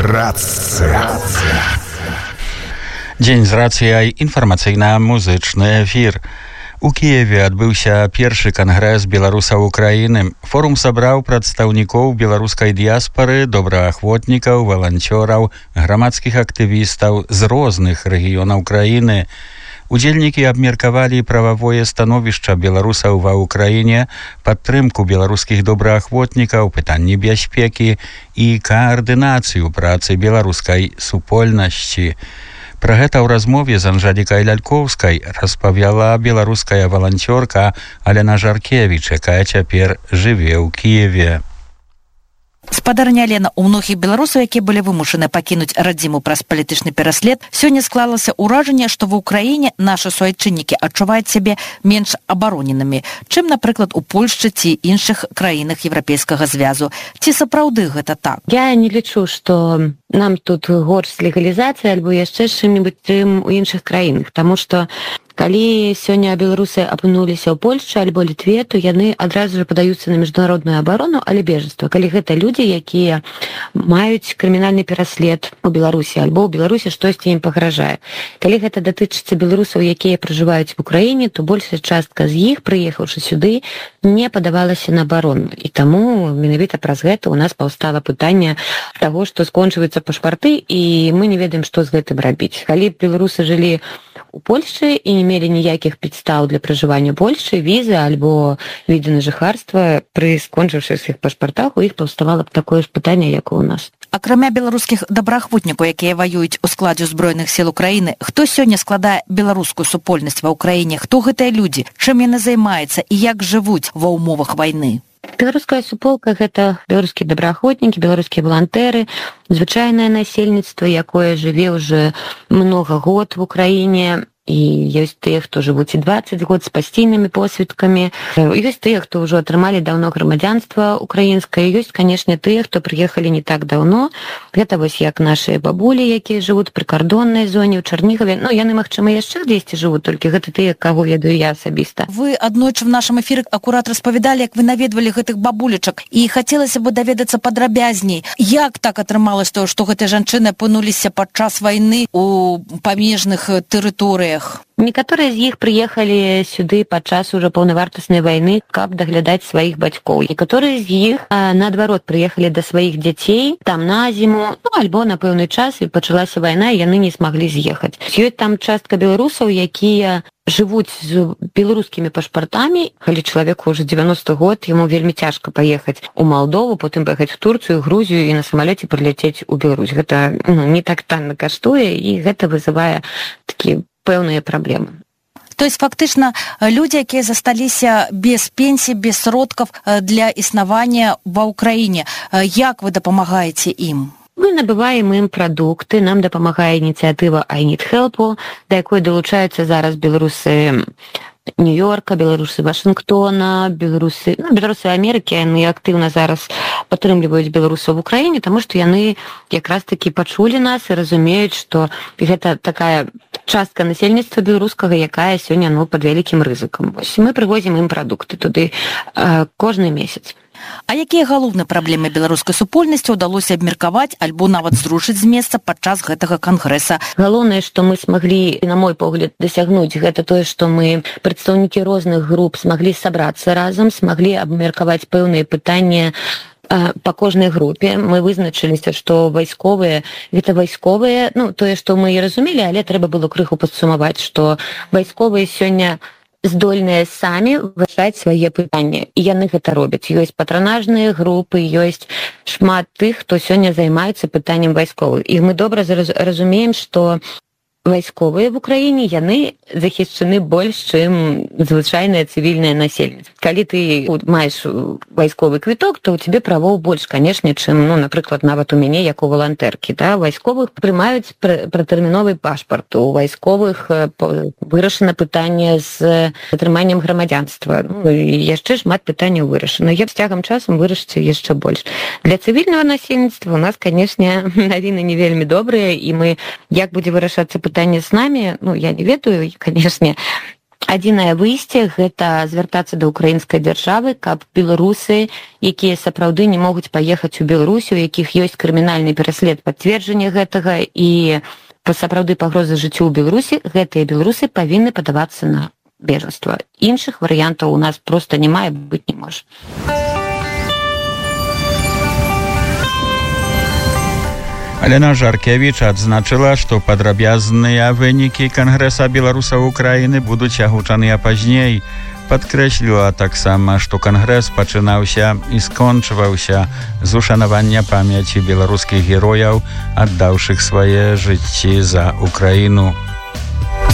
Рацыя. Дзень з рацыяй, інфармацыйна-музычны эфір. У Кіеве адбыўся першы кангрэс беларусаў Украіны. Форум сабраў прадстаўнікоў беларускай дыяспары, добраахвотнікаў, валанцёраў, грамадскіх актывістаў з розных рэгіёнаў краіны. Удзельнікі абмеркавалі прававое становішча беларусаў ва ўкраіне, падтрымку беларускіх добраахвотнікаў, пытанні бяспекі і каардынацыю працы беларускай супольнасці. Пра гэта ў размове з Анжэлікай Лялькоўскай распавяла беларуская валанцёрка Алена Жаркевіч, якая цяпер жыве ў Кіеве. Спадарня Алена, у многіх беларусаў, якія былі вымушаны пакінуць радзіму праз палітычны пераслед, сёння склалася ўражанне, што ва ўкраіне нашы суайчыннікі адчуваюць сябе менш абароненымі, чым, напрыклад, у Польшчы ці іншых краінах Еўрапейскага звязу. Ці сапраўды гэта так? Я не лічу, што нам тут горш з легалізацыяй альбо яшчэ з чым-небудзь тым у іншых краінах, таму што калі сёння беларусы апынуліся ў Польшчы альбо Літве, то яны адразу ж падаюцца на міжнародную абарону, але бежанства. Калі гэта людзі, якія маюць крымінальны пераслед у Беларусі альбо ў Беларусі штосьці ім пагражае. Калі гэта датычыцца беларусаў, якія пражываюць в Украіне, то большая частка з іх, прыехаўшы сюды, не падавалася на абарону. І таму менавіта праз гэта ў нас паўстала пытанне таго, што скончваюцца пашпарты, і мы не ведаем, што з гэтым рабіць. Калі беларусы жылі у Польшчы і не мелі ніякіх підстаў для пражывання Польшчы, візы альбо віды на жыхарства, пры скончыўшых пашпартах у іх паўставала б такое ж пытанне, як і ў нас. Акрамя беларускіх добраахвотнікаў, якія ваююць у складзе збройных сіл Украіны, хто сёння складае беларускую супольнасць ва ўкраіне? Хто гэтыя людзі? Чым яны займаюцца і як жывуць ва ўмовах вайны? Беларуская суполка — гэта беларускія добраахвотнікі, беларускія валантэры, звычайнае насельніцтва, якое жыве ўжо многа год в Украіне. І ёсць тыя, хто жывуць і 20 год з пасційнымі посведкамі. Ёсць тыя, хто ўжо атрымалі даўно грамадзянства украінскае. Ёсць, канешне, тыя, хто прыехалі не так даўно. Гэта вось як нашыя бабулі, якія жывуць пры кардоннай зоне ў Чарнігаве. Ну, яны, магчыма, яшчэ дзесьці жывуць, толькі гэта тыя, каго ведаю я асабіста. Вы аднойчы в нашым эфіры акурат распавядалі, як вы наведвалі гэтых бабулечак. І хацелася бы даведацца падрабязней. Як так атрымалася, што гэтыя жанчыны апынуліся падчас вайны у памежных тэрыторыях? Некаторыя з іх прыехалі сюды падчас ужо паўнавартаснай вайны, каб даглядаць сваіх бацькоў. Некаторыя з іх, наадварот, прыехалі да сваіх дзяцей там на зіму, ну, альбо на пэўны час, і пачалася вайна, і яны не смаглі з'ехаць. Ёсць там частка беларусаў, якія жывуць з беларускімі пашпартамі. Калі чалавеку ўжо 90 год, яму вельмі цяжка паехаць у Малдову, потым паехаць в Турцыю, Грузію і на самалёце прыляцець у Беларусь. Гэта не так танна каштуе, і гэта вызывае такі пэўныя праблемы. То есть, фактычна, людзі, якія засталіся без пенсій, без сродкаў для існавання ва ўкраіне. Як вы дапамагаеце ім? Мы набываем ім прадукты, нам дапамагае ініцыятыва I Need Help, да якой далучаюцца зараз беларусы Нью-Йорка, беларусы Вашынгтона, беларусы Амерыкі. Яны актыўна зараз падтрымліваюць беларусаў в Украіне, таму што яны якраз такі пачулі нас і разумеюць, што гэта такая частка насельніцтва беларускага, якая сёння пад вялікім рызыкам. Мы прывозім ім прадукты туды кожны месяц. А якія галоўныя праблемы беларускай супольнасці ўдалося абмеркаваць альбо нават зрушыць з месца падчас гэтага кангрэса? Галоўнае, што мы смаглі, на мой погляд, дасягнуць, гэта тое, што мы, прадстаўнікі розных груп, смаглі сабрацца разам, смаглі абмеркаваць пэўныя пытанні па кожнай групе. Мы вызначыліся, што вайсковыя, гэта вайсковыя, тое, што мы і разумелі, але трэба было крыху падсумаваць, што вайсковыя сёння здольныя самі вырашаць свае пытанні. І яны гэта робяць. Ёсць патранажныя групы, ёсць шмат тых, хто сёння займаецца пытаннем вайсковых. І мы добра разумеем, што вайсковыя в Украіне, яны захішчаны больш, чым звычайнае цывільнае насельніцтва. Калі ты маеш вайсковы квіток, то ў цябе правоў больш, канешне, чым, напрыклад, нават у мяне, як у валантэркі. Вайсковых прымаюць пратэрміновы пашпарт, у вайсковых вырашана пытанне з атрыманнем грамадзянства. І яшчэ шмат пытанняў вырашана. Я з цягам часам вырашыцца яшчэ больш. Для цывільнага насельніцтва у нас, канешне, навіны не вельмі добрыя, і мы, як будзе вырашацца пытанне з намі, я не ведаю, канешне, Адзінае выйсце – гэта звяртацца да украінскай дзяржавы, каб беларусы, якія сапраўды не могуць паехаць у Беларусь, у якіх ёсць крымінальны пераслед пацверджання гэтага і сапраўды пагроза жыццю ў Беларусі, гэтыя беларусы павінны падавацца на бежанства. Іншых варыянтаў у нас проста не мае, быць не можа. Алена Жаркевіч адзначыла, што падрабязныя вынікі Кангрэса беларусаў Украіны будуць агучаныя пазней. Падкрэсліла таксама, што кангрэс пачынаўся і скончваўся з ушанавання памяці беларускіх герояў, аддаўшых свае жыцці за Украіну.